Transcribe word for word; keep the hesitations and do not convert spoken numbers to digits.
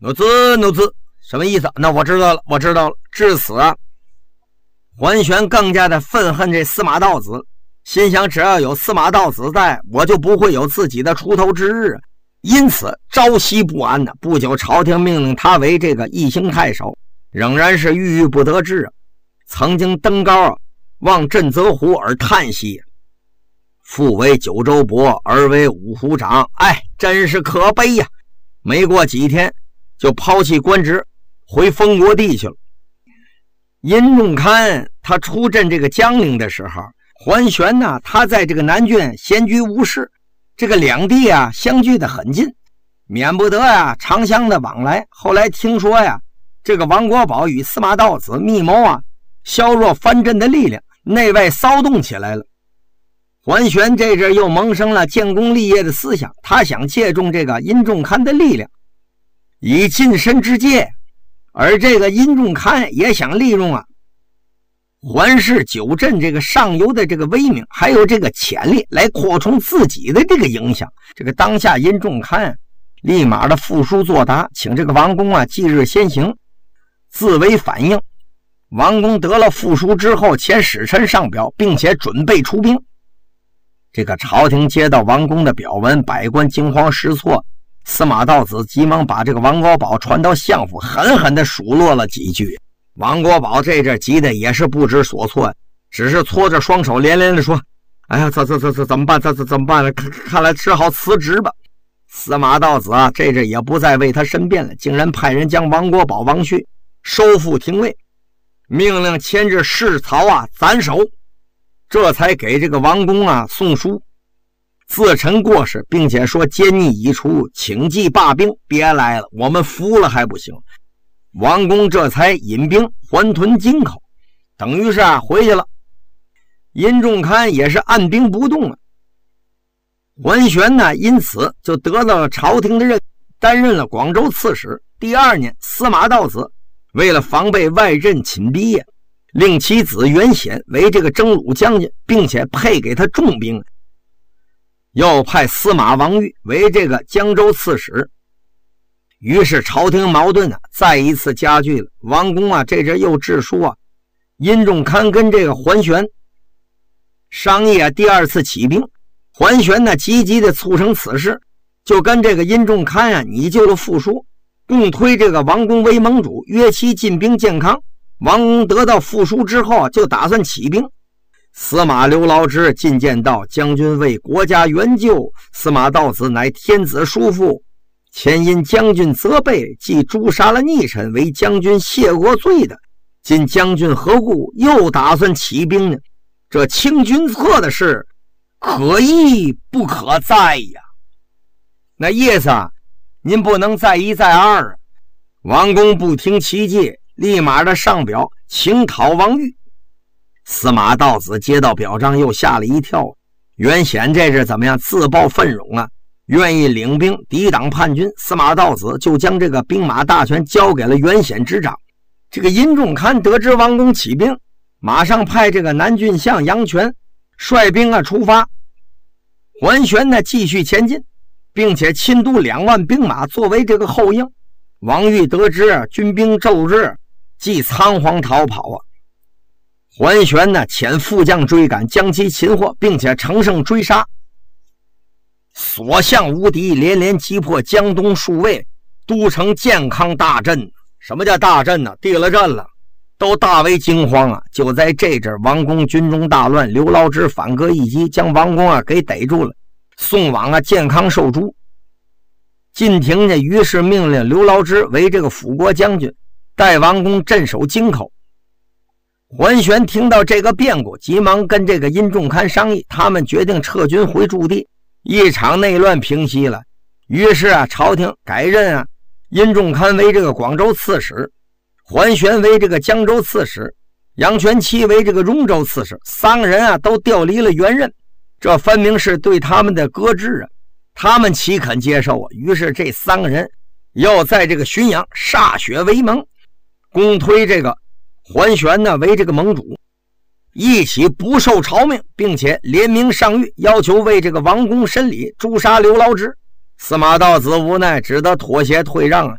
奴兹奴兹，什么意思？那我知道了，我知道了。至此啊，桓玄更加的愤恨这司马道子，心想只要有司马道子在，我就不会有自己的出头之日，因此朝夕不安呢。不久，朝廷命令他为这个义兴太守，仍然是郁郁不得志啊。曾经登高啊，望震泽湖而叹息，父为九州伯，儿为五湖长，哎，真是可悲呀、啊！没过几天，就抛弃官职，回封国地去了。殷仲堪他出镇这个江陵的时候，桓玄呢，他在这个南郡闲居无事，这个两地啊相距的很近，免不得呀常相的往来。后来听说呀，这个王国宝与司马道子密谋啊，削弱藩镇的力量，内外骚动起来了。桓玄这阵又萌生了建功立业的思想，他想借重这个殷仲堪的力量以近身之戒，而这个殷仲堪也想利用啊桓氏九镇这个上游的这个威名还有这个潜力来扩充自己的这个影响。这个当下殷仲堪立马的复书作答，请这个王公啊即日先行，自为反应。王公得了复书之后，遣使臣上表，并且准备出兵。这个朝廷接到王公的表文，百官惊慌失措，司马道子急忙把这个王国宝传到相府，狠狠地数落了几句。王国宝这阵急的也是不知所措，只是搓着双手连连的说：哎呀，这这这这怎么办？这这怎么办呢？看看来只好辞职吧。司马道子啊，这阵也不再为他申辩了，竟然派人将王国宝、王旭收复廷尉，命令牵制市曹啊斩首。这才给这个王公啊送书，自陈过失，并且说奸逆已除，请即罢兵，别来了，我们服了还不行。王公这才引兵还屯京口，等于是啊回去了。殷仲堪也是按兵不动了。桓玄呢，因此就得到了朝廷的认，担任了广州刺史。第二年，司马道子为了防备外镇侵逼呀，令其子袁显为这个征虏将军，并且配给他重兵，又派司马王玉为这个江州刺史。于是朝廷矛盾啊再一次加剧了。王公啊这阵又致书啊，殷仲堪跟这个桓玄商议啊第二次起兵。桓玄呢积极的促成此事，就跟这个殷仲堪啊拟就了复书，共推这个王公为盟主，约其进兵建康。王公得到复书之后，就打算起兵。司马刘牢之进谏道：将军为国家援救，司马道子乃天子叔父，前因将军责备，即诛杀了逆臣，为将军谢过罪的。今将军何故又打算起兵呢？这清君侧的事，可议不可再呀。那意思啊，您不能再一再二啊。王公不听其戒，立马的上表请讨王玉。司马道子接到表彰，又吓了一跳。袁显这是怎么样？自报奋勇啊，愿意领兵抵挡叛军。司马道子就将这个兵马大权交给了袁显执掌。这个殷仲堪得知王公起兵，马上派这个南郡相杨权率兵啊出发。桓玄呢继续前进，并且亲督两万兵马作为这个后应。王玉得知军兵骤至，即仓皇逃跑啊。桓玄呢遣副将追赶，将其擒获，并且乘胜追杀，所向无敌，连连击破江东数卫，都城健康大震。什么叫大震呢？地了震了，都大为惊慌啊！就在这阵，王公军中大乱，刘牢之反戈一击，将王公啊给逮住了，送往啊健康受诛。晋廷呢，于是命令刘牢之为这个辅国将军，代王公镇守京口。桓玄听到这个变故，急忙跟这个殷仲堪商议，他们决定撤军回驻地。一场内乱平息了，于是啊，朝廷改任啊殷仲堪为这个广州刺史，桓玄为这个江州刺史，杨全期为这个荣州刺史。三个人啊都调离了原任，这分明是对他们的搁置啊，他们岂肯接受啊？于是这三个人又在这个浔阳歃血为盟，公推这个桓玄呢为这个盟主，一起不受朝命，并且联名上谕，要求为这个王公审理，诛杀刘牢之。司马道子无奈，只得妥协退让啊。